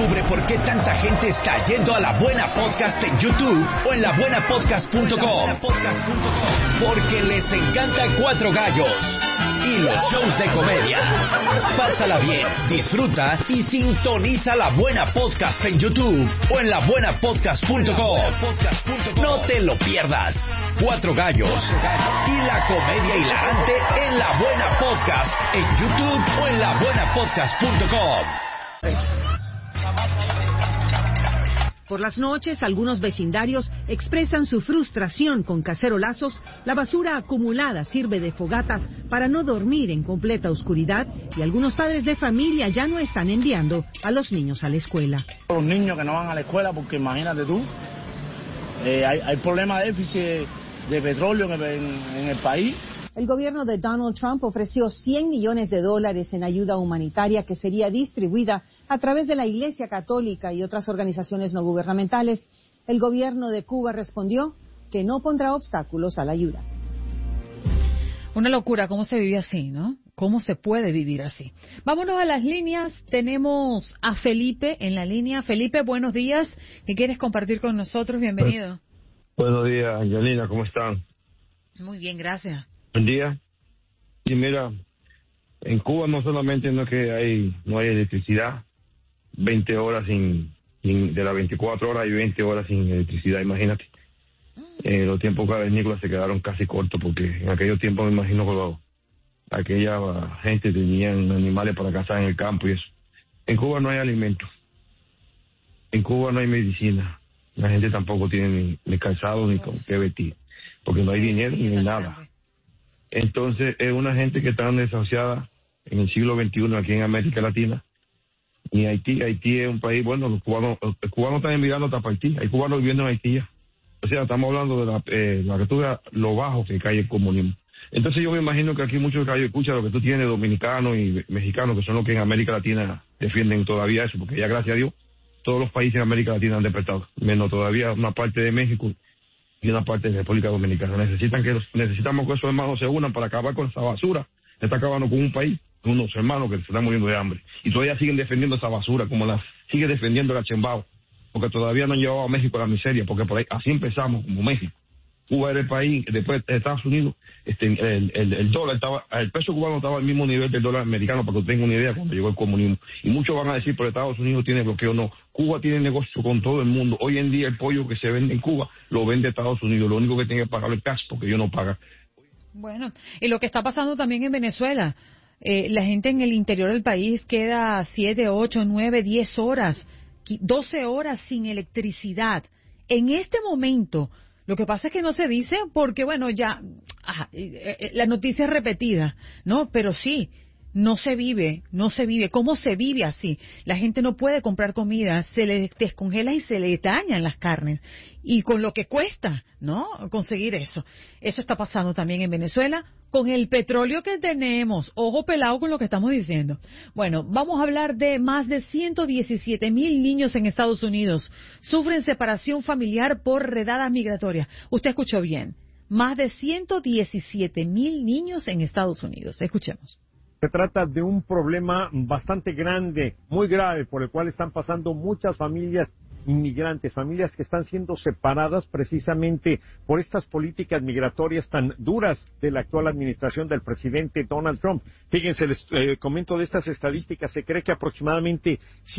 Descubre por qué tanta gente está yendo a La Buena Podcast en YouTube o en labuenapodcast.com. Porque les encanta Cuatro Gallos y los shows de comedia. Pásala bien, disfruta y sintoniza La Buena Podcast en YouTube o en labuenapodcast.com. No te lo pierdas. Cuatro Gallos y la comedia hilarante en La Buena Podcast en YouTube o en labuenapodcast.com. Por las noches, algunos vecindarios expresan su frustración con cacerolazos. La basura acumulada sirve de fogata para no dormir en completa oscuridad y algunos padres de familia ya no están enviando a los niños a la escuela. Los niños que no van a la escuela porque imagínate tú, hay problema de déficit de petróleo en el país. El gobierno de Donald Trump ofreció $100 millones en ayuda humanitaria que sería distribuida a través de la Iglesia Católica y otras organizaciones no gubernamentales. El gobierno de Cuba respondió que no pondrá obstáculos a la ayuda. Una locura, ¿cómo se vive así, no? ¿Cómo se puede vivir así? Vámonos a las líneas. Tenemos a Felipe en la línea. Felipe, buenos días. ¿Qué quieres compartir con nosotros? Bienvenido. Buenos días, Angelina, ¿cómo están? Muy bien, gracias. Buen día. Y mira, en Cuba no solamente no es que no hay electricidad, 20 horas de las 24 horas hay 20 horas sin electricidad, imagínate. Los tiempos cavernícolas se quedaron casi cortos porque en aquellos tiempos me imagino que aquella gente tenían animales para cazar en el campo y eso. En Cuba no hay alimento, en Cuba no hay medicina, la gente tampoco tiene ni calzado ni con qué vestir, porque no hay dinero ni nada. Entonces, es una gente que está desahuciada en el siglo XXI aquí en América Latina. Y Haití es un país, bueno, los cubanos están emigrando hasta Haití. Hay cubanos viviendo en Haití ya. O sea, estamos hablando de la que tú veas lo bajo que cae el comunismo. Entonces, yo me imagino que aquí muchos que escuchan lo que tú tienes, dominicanos y mexicanos, que son los que en América Latina defienden todavía eso, porque ya, gracias a Dios, todos los países en América Latina han despertado, menos todavía una parte de México y una parte de República Dominicana. Necesitamos que esos hermanos se unan para acabar con esa basura. Se está acabando con un país, con unos hermanos que se están muriendo de hambre. Y todavía siguen defendiendo esa basura, como la sigue defendiendo la Chembao, porque todavía no han llevado a México a la miseria, porque por ahí así empezamos, como México. Cuba era el país, después de Estados Unidos, el dólar estaba, el peso cubano estaba al mismo nivel del dólar americano, para que tengan una idea, cuando llegó el comunismo. Y muchos van a decir, pero Estados Unidos tiene bloqueo. No, Cuba tiene negocio con todo el mundo. Hoy en día el pollo que se vende en Cuba lo vende Estados Unidos. Lo único que tiene que pagar el cash, porque ellos no pagan. Bueno, y lo que está pasando también en Venezuela, la gente en el interior del país queda 7, 8, 9, 10 horas, 12 horas sin electricidad. En este momento, lo que pasa es que no se dice porque, bueno, ya la noticia es repetida, ¿no? Pero sí, no se vive. ¿Cómo se vive así? La gente no puede comprar comida, se le descongela y se le dañan las carnes. Y con lo que cuesta, ¿no? Conseguir eso. Eso está pasando también en Venezuela con el petróleo que tenemos. Ojo pelado con lo que estamos diciendo. Bueno, vamos a hablar de más de 117,000 niños en Estados Unidos. Sufren separación familiar por redadas migratorias. Usted escuchó bien. Más de 117,000 niños en Estados Unidos. Escuchemos. Se trata de un problema bastante grande, muy grave, por el cual están pasando muchas familias inmigrantes, familias que están siendo separadas precisamente por estas políticas migratorias tan duras de la actual administración del presidente Donald Trump. Fíjense, les comento de estas estadísticas, se cree que aproximadamente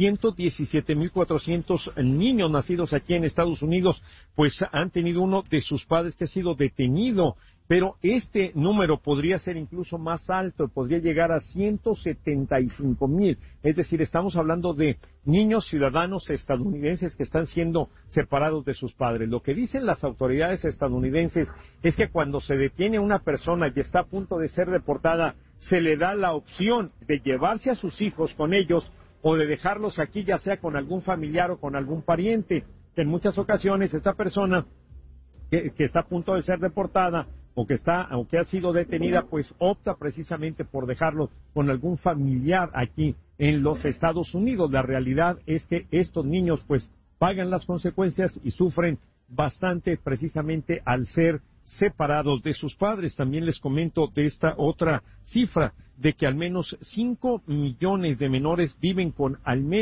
117,400 niños nacidos aquí en Estados Unidos, pues han tenido uno de sus padres que ha sido detenido. Pero este número podría ser incluso más alto, podría llegar a 175,000. Es decir, estamos hablando de niños ciudadanos estadounidenses que están siendo separados de sus padres. Lo que dicen las autoridades estadounidenses es que cuando se detiene a una persona y está a punto de ser deportada, se le da la opción de llevarse a sus hijos con ellos o de dejarlos aquí, ya sea con algún familiar o con algún pariente. En muchas ocasiones esta persona que está a punto de ser deportada o que ha sido detenida, pues opta precisamente por dejarlo con algún familiar aquí en los Estados Unidos. La realidad es que estos niños pues pagan las consecuencias y sufren bastante precisamente al ser separados de sus padres. También les comento de esta otra cifra de que al menos 5 millones de menores viven con al menos